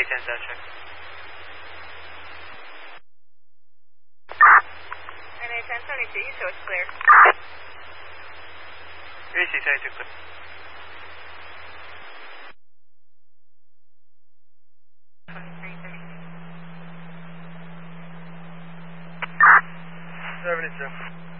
10 sound check. NA 1072, you show it's clear. AC 72 clear. Twenty-three 72.